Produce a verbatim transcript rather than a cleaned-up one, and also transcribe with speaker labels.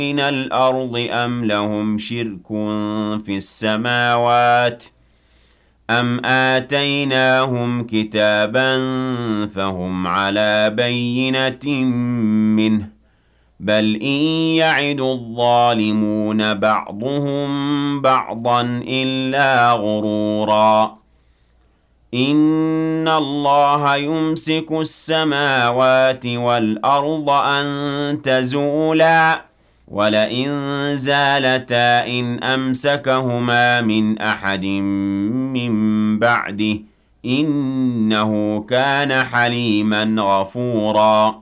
Speaker 1: مِنَ الْأَرْضِ أَمْ لَهُمْ شِرْكٌ فِي السَّمَاوَاتِ أَمْ آتَيْنَاهُمْ كِتَابًا فَهُمْ عَلَىٰ بَيِّنَةٍ مِّنْهُ ۚ بَلْ إِن يَعِدُ الظَّالِمُونَ بَعْضُهُم بَعْضًا إِلَّا غُرُورًا إِنَّ اللَّهَ يُمْسِكُ السَّمَاوَاتِ وَالْأَرْضَ أَن تَزُولَا وَلَئِن زَالَتَا إِنْ أَمْسَكَهُمَا مِنْ أَحَدٍ مِّن بَعْدِهِ ۚ إِنَّهُ كَانَ حَلِيمًا غَفُورًا